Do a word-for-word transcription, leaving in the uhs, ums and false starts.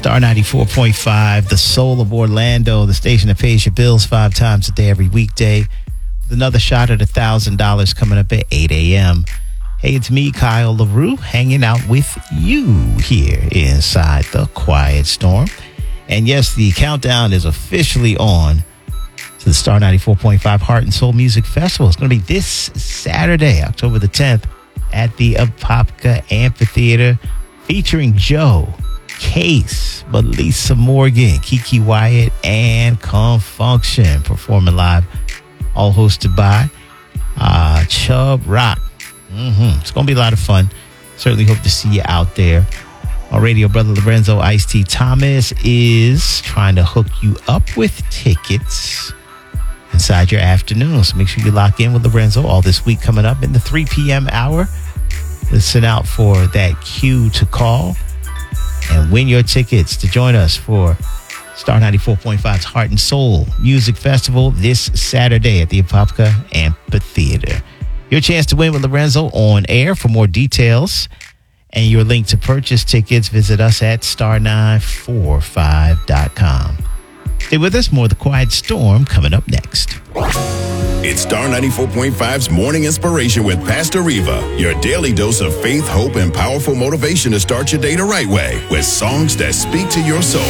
Star ninety-four point five, the soul of Orlando, the station that pays your bills five times a day every weekday. With another shot at one thousand dollars coming up at eight a.m. Hey, it's me, Kyle LaRue, hanging out with you here inside the Quiet Storm. And yes, the countdown is officially on to the Star ninety-four point five Heart and Soul Music Festival. It's going to be this Saturday, October the tenth, at the Apopka Amphitheater, featuring Joe, Case, Melissa Morgan, Kiki Wyatt, and Confunction performing live, all hosted by uh, Chubb Rock. Mm-hmm. It's going to be a lot of fun. Certainly hope to see you out there. Our radio brother Lorenzo Ice-T Thomas is trying to hook you up with tickets inside your afternoon. So make sure you lock in with Lorenzo all this week coming up in the three p.m. hour. Listen out for that cue to call and win your tickets to join us for Star ninety-four point five's Heart and Soul Music Festival this Saturday at the Apopka Amphitheater. Your chance to win with Lorenzo on air. For more details and your link to purchase tickets, visit us at star nine four five dot com. Stay with us. More of the Quiet Storm coming up next. It's Star ninety-four point five's Morning Inspiration with Pastor Reva, your daily dose of faith, hope, and powerful motivation to start your day the right way with songs that speak to your soul.